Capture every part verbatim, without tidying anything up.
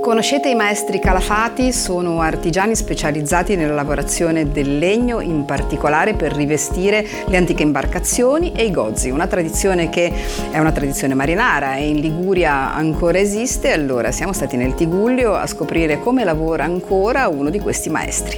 Conoscete i maestri Calafati? Sono artigiani specializzati nella lavorazione del legno, in particolare per rivestire le antiche imbarcazioni e i gozzi, una tradizione che è una tradizione marinara e in Liguria ancora esiste. Allora siamo stati nel Tigullio a scoprire come lavora ancora uno di questi maestri.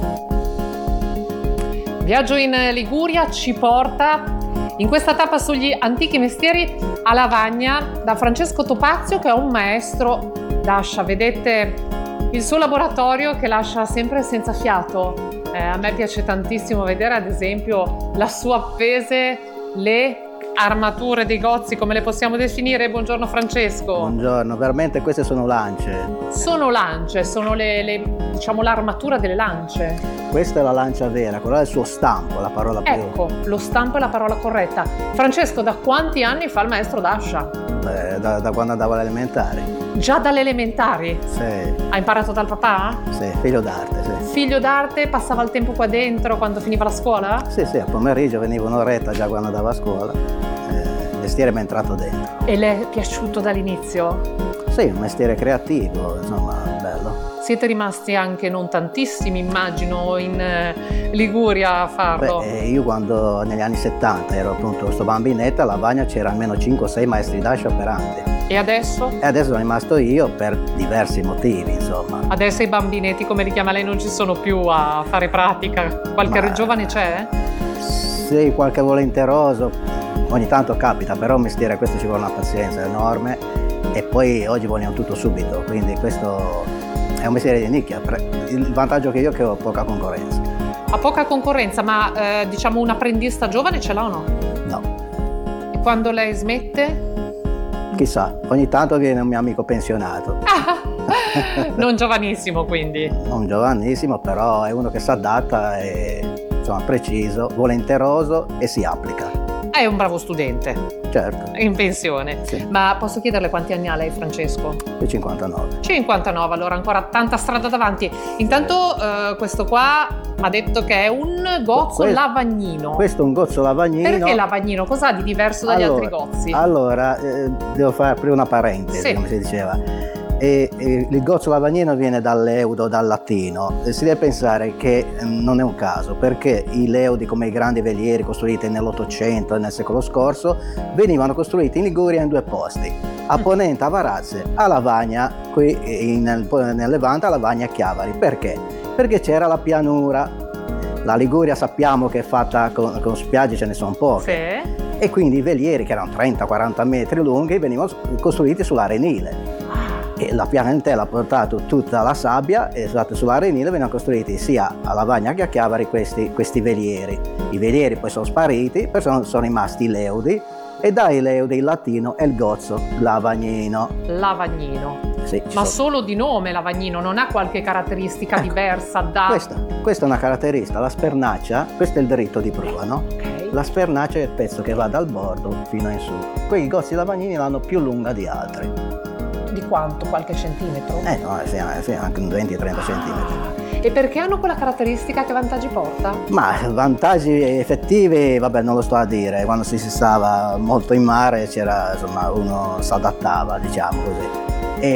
Viaggio in Liguria ci porta in questa tappa sugli antichi mestieri a Lavagna da Francesco Topazio, che è un maestro d'ascia. Vedete il suo laboratorio che lascia sempre senza fiato. Eh, a me piace tantissimo vedere ad esempio lassù appese le armature dei gozzi, come le possiamo definire. Buongiorno Francesco. Buongiorno, veramente queste sono lance. Sono lance, sono le, le diciamo l'armatura delle lance. Questa è la lancia vera, quella è il suo stampo, la parola più. Ecco, lo stampo è la parola corretta. Francesco, da quanti anni fa il maestro d'ascia? Beh, da, da quando andavo alle elementari. Già dalle elementari? Sì. Ha imparato dal papà? Sì, figlio d'arte, sì. Figlio d'arte, passava il tempo qua dentro quando finiva la scuola? Sì, sì, a pomeriggio veniva un'oretta già quando andavo a scuola. Eh, il mestiere mi è entrato dentro. E le è piaciuto dall'inizio? Sì, un mestiere creativo, insomma, bello. Siete rimasti anche non tantissimi, immagino, in Liguria a farlo. Beh, io quando negli anni settanta ero appunto questo bambinetto, a Lavagna c'era almeno cinque o sei maestri d'ascia operanti. E adesso? E adesso sono rimasto io per diversi motivi, insomma. Adesso i bambinetti, come li chiama lei, non ci sono più a fare pratica. Qualche Ma... giovane c'è? Sì, qualche volenteroso. Ogni tanto capita, però un mestiere questo ci vuole una pazienza enorme e poi oggi vogliono tutto subito, quindi questo è un mestiere di nicchia. Il vantaggio che io è che ho poca concorrenza. Ha poca concorrenza, ma eh, diciamo un apprendista giovane ce l'ha o no? No. E quando lei smette? Chissà, ogni tanto viene un mio amico pensionato. Non giovanissimo quindi? Non giovanissimo, però è uno che si adatta, è insomma, preciso, volenteroso e si applica. È un bravo studente. Certo. In pensione. Sì. Ma posso chiederle quanti anni ha lei, Francesco? Io cinquantanove. cinquantanove, allora ancora tanta strada davanti. Intanto eh, questo qua ha detto che è un gozzo questo, lavagnino. Questo è un gozzo lavagnino. Perché lavagnino? Cos'ha di diverso dagli allora, altri gozzi? Allora, eh, devo fare aprire una parentesi, sì. come si diceva. E, e il gozzo lavagnino viene dall'eudo, dal latino. E si deve pensare che non è un caso, perché i leudi come i grandi velieri costruiti nell'Ottocento e nel secolo scorso venivano costruiti in Liguria in due posti, a Ponente a Varazze, a Lavagna, qui in, nel, nel Levante a Lavagna a Chiavari. Perché? Perché c'era la pianura. La Liguria sappiamo che è fatta con, con spiagge, ce ne sono poche. Sì. E quindi i velieri, che erano trenta quaranta metri lunghi, venivano costruiti sull'arenile. E la pianella ha portato tutta la sabbia e sull'arenile venivano costruiti sia a Lavagna che a Chiavari questi, questi velieri. I velieri poi sono spariti, poi sono, sono rimasti i leudi e dai leudi il latino è il gozzo lavagnino. Lavagnino. Sì, Ma sono. Solo di nome lavagnino, non ha qualche caratteristica ecco, diversa da... Questa, questa è una caratteristica, la spernaccia, questo è il dritto di prua, no? Okay. La spernaccia è il pezzo che va dal bordo fino in su. Quei gozzi lavagnini l'hanno più lunga di altri. Di quanto? Qualche centimetro? Eh no, sì, sì, anche venti trenta centimetri. E perché hanno quella caratteristica? Che vantaggi porta? Ma vantaggi effettivi, vabbè, non lo sto a dire. Quando si stava molto in mare c'era, insomma, uno si adattava, diciamo così.